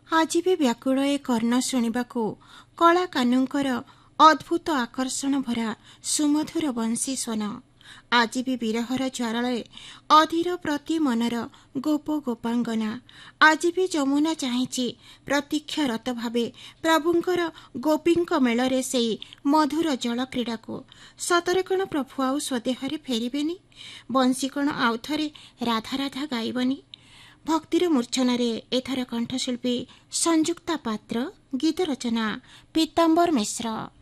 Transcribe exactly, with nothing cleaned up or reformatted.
ଆଜି ବି ବ୍ୟାକୁଳ ଏ କର୍ଣ୍ଣ ଶୁଣିବାକୁ କଳା କାହ୍ନୁଙ୍କର ଅଦ୍ଭୁତ ଆକର୍ଷଣ ଭରା ସୁମଧୁର ବଂଶୀ ସ୍ୱନ। ଆଜି ବି ବିରହର ଜ୍ୱାଳାରେ ଅଧୀର ପ୍ରତି ମନର ଗୋପ ଗୋପାଙ୍ଗନା। ଆଜି ବି ଯମୁନା ଚାହିଁଛି ପ୍ରତୀକ୍ଷାରତ ଭାବେ ପ୍ରଭୁଙ୍କର ଗୋପୀଙ୍କ ମେଳରେ ସେଇ ମଧୁର ଜଳ କ୍ରୀଡ଼ାକୁ। ସତରେ କ'ଣ ପ୍ରଭୁ ଆଉ ସ୍ୱଦେହରେ ଫେରିବେନି? ବଂଶୀ କ'ଣ ଆଉ ଥରେ ରାଧା ରାଧା ଗାଇବନି? ଭକ୍ତିର ମୂର୍ଚ୍ଛନାରେ ଏଥର କଣ୍ଠଶିଳ୍ପୀ ସଂଯୁକ୍ତା ପାତ୍ର, ଗୀତ ରଚନା ପୀତାମ୍ବର ମିଶ୍ର।